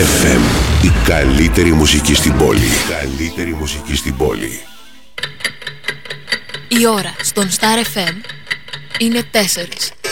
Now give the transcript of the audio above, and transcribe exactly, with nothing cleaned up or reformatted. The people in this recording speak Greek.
εφ εμ, η καλύτερη μουσική στην πόλη. Η καλύτερη μουσική στην πόλη. Η ώρα στον Star εφ εμ είναι τέσσερις.